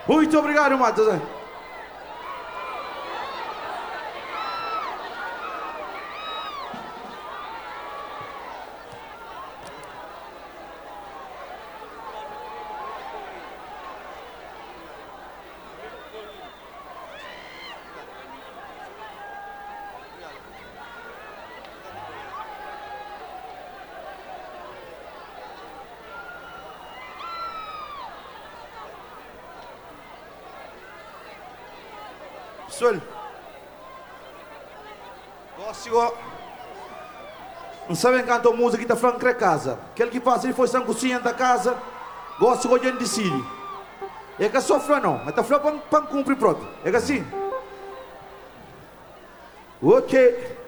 Muito obrigado, Matos. Pessoal, gosto. Não sabem cantar música que está falando que é casa. Aquele que faz ele foi na cozinha da casa, gosto de gente decide. É que só fala não, mas está falando para cumprir pronto. É que assim. Ok.